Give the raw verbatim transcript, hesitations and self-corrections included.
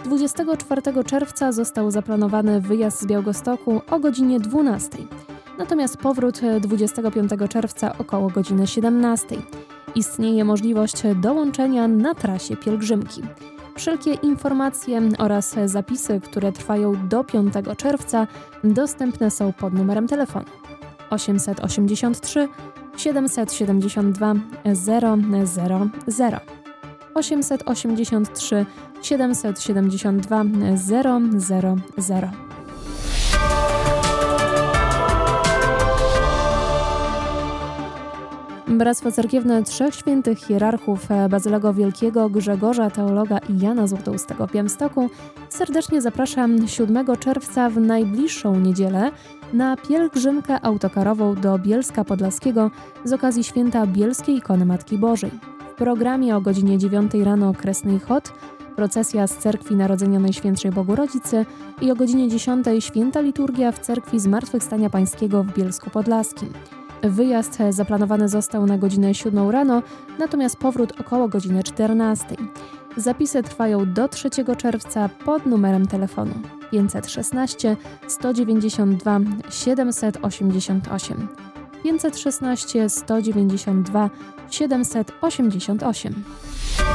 dwudziestego czwartego czerwca został zaplanowany wyjazd z Białegostoku o godzinie dwunastej. Natomiast powrót dwudziestego piątego czerwca około godziny siedemnastej. Istnieje możliwość dołączenia na trasie pielgrzymki. Wszelkie informacje oraz zapisy, które trwają do piątego czerwca, dostępne są pod numerem telefonu osiemset osiemdziesiąt trzy siedemset siedemdziesiąt dwa zero zero zero osiemset osiemdziesiąt trzy siedemset siedemdziesiąt dwa zero zero zero. Bractwo Cerkiewne Trzech Świętych Hierarchów Bazylego Wielkiego, Grzegorza Teologa i Jana Złotoustego w Białymstoku serdecznie zaprasza siódmego czerwca w najbliższą niedzielę na pielgrzymkę autokarową do Bielska Podlaskiego z okazji święta Bielskiej Ikony Matki Bożej. W programie o godzinie dziewiątej rano kresny chód, procesja z Cerkwi Narodzenia Najświętszej Bogorodzicy i o godzinie dziesiątej święta liturgia w Cerkwi Zmartwychwstania Pańskiego w Bielsku Podlaskim. Wyjazd zaplanowany został na godzinę siódmą rano, natomiast powrót około godziny czternastej. Zapisy trwają do trzeciego czerwca pod numerem telefonu pięćset szesnaście sto dziewięćdziesiąt dwa siedemset osiemdziesiąt osiem pięćset szesnaście sto dziewięćdziesiąt dwa siedemset osiemdziesiąt osiem.